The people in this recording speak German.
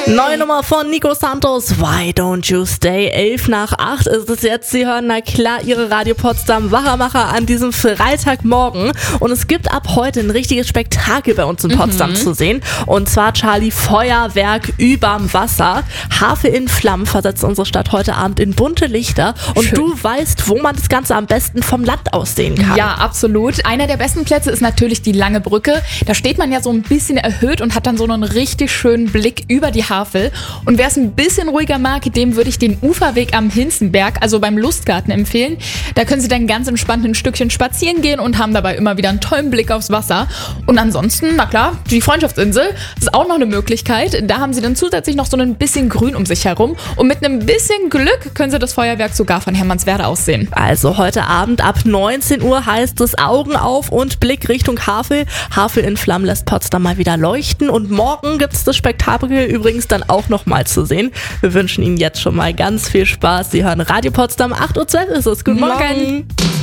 Neue Nummer von Nico Santos, Why Don't You Stay? 7:11 ist es jetzt. Sie hören na klar Ihre Radio Potsdam Wachermacher an diesem Freitagmorgen. Und es gibt ab heute ein richtiges Spektakel bei uns in Potsdam zu sehen. Und zwar Charlie Feuerwerk überm Wasser. Havel in Flammen versetzt unsere Stadt heute Abend in bunte Lichter. Und Schön. du weißt, wo man das Ganze am besten vom Land aus sehen kann. Ja, absolut. Einer der besten Plätze ist natürlich die Lange Brücke. Da steht man ja so ein bisschen erhöht und hat dann so einen richtig schönen Blick über die Havel. Und wer es ein bisschen ruhiger mag, dem würde ich den Uferweg am Hinzenberg, also beim Lustgarten, empfehlen. Da können Sie dann ganz entspannt ein Stückchen spazieren gehen und haben dabei immer wieder einen tollen Blick aufs Wasser. Und ansonsten, na klar, die Freundschaftsinsel ist auch noch eine Möglichkeit. Da haben Sie dann zusätzlich noch so ein bisschen Grün um sich herum. Und mit einem bisschen Glück können Sie das Feuerwerk sogar von Hermannswerder aus sehen. Also heute Abend ab 19 Uhr heißt es Augen auf und Blick Richtung Havel. Havel in Flammen lässt Potsdam mal wieder leuchten. Und morgen gibt es das Spektakel übrigens dann auch noch mal zu sehen. Wir wünschen Ihnen jetzt schon mal ganz viel Spaß. Sie hören Radio Potsdam, 8:12 Uhr ist es. Guten Morgen.